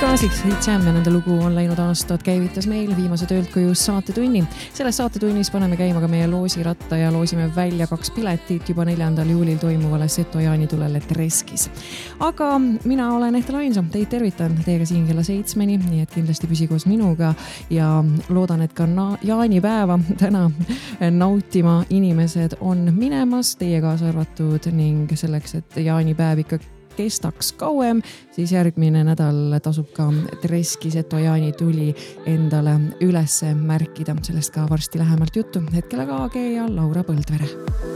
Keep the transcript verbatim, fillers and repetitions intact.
Klaasiks Hit Jam ja nende lugu on läinud aastad käivitas meil viimase töölt koju saatetunni. Selles saatetunnis paneme käima ka meie loosiratta ja loosime välja kaks piletit juba neljandal juulil toimuvale Seto jaanitulele Treskis. Aga mina olen Ehtel Ainsa, teid tervitan teiega siin kella seitsmeni, nii et kindlasti püsi koos minuga ja loodan, et ka na- jaanipäeva täna nautima inimesed on minemas teie kaasa arvatud ning selleks, et jaanipäev ikka kestaks kauem, siis järgmine nädal tasub ka Treski Seto jaanituli endale üles märkida. Sellest ka varsti lähemalt juttu. Hetkel aga Aage ja Laura Põldvere.